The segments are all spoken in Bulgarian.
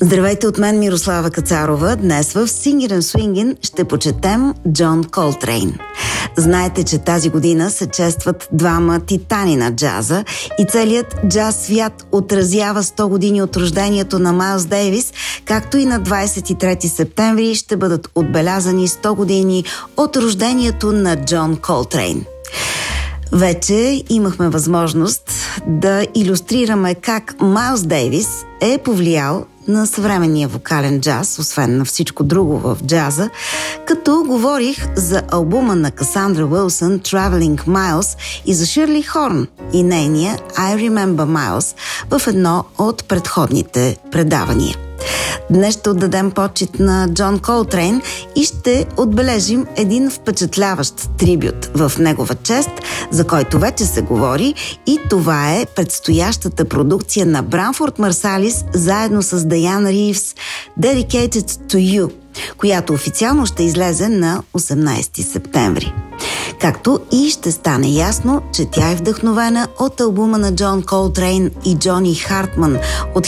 Здравейте от мен, Мирослава Кацарова. Днес в Singin' and Swingin' ще почетем Джон Колтрейн. Знаете, че тази година се честват двама титани на джаза и целият джаз свят отразява 100 години от рождението на Майлс Дейвис, както и на 23 септември ще бъдат отбелязани 100 години от рождението на Джон Колтрейн. Вече имахме възможност да илюстрираме как Майлс Дейвис е повлиял на съвременния вокален джаз, освен на всичко друго в джаза, като говорих за албума на Касандра Уилсън Traveling Miles и за Ширли Хорн и нейния I Remember Miles в едно от предходните предавания. Днес ще отдадем почит на Джон Колтрейн и ще отбележим един впечатляващ трибют в негова чест, за който вече се говори, и това е предстоящата продукция на Бранфорд Марсалис заедно с Даян Ривз Dedicated to You, която официално ще излезе на 18 септември. Както и ще стане ясно, че тя е вдъхновена от албума на Джон Колтрейн и Джони Хартман от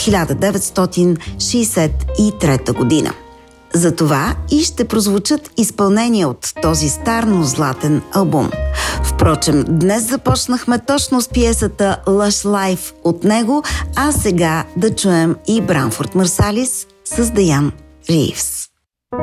1963 година. Затова и ще прозвучат изпълнения от този стар, но златен албум. Впрочем, днес започнахме точно с пиесата Lush Life от него, а сега да чуем и Бранфорд Марсалис с Даян Ривз.